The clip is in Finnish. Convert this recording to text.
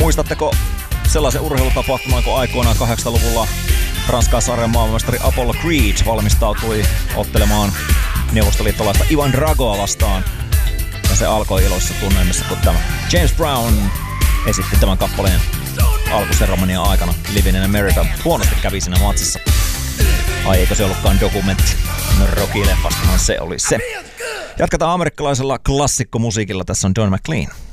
Muistatteko sellaisen urheilutapahtuman, kun aikoinaan 80-luvulla Ranskan sarjan maailmanmestari Apollo Creed valmistautui ottelemaan neuvostoliittolaista Ivan Dragoa vastaan. Ja se alkoi iloissa tunnelmissa, kun tämä James Brown esitti tämän kappaleen alkuseremonian aikana Living in America. Huonosti kävi siinä matsissa. Ai eikö se ollutkaan dokumentti? No Rocky-leffastahan se oli se. Jatketaan amerikkalaisella klassikkomusiikilla. Tässä on Don McLean.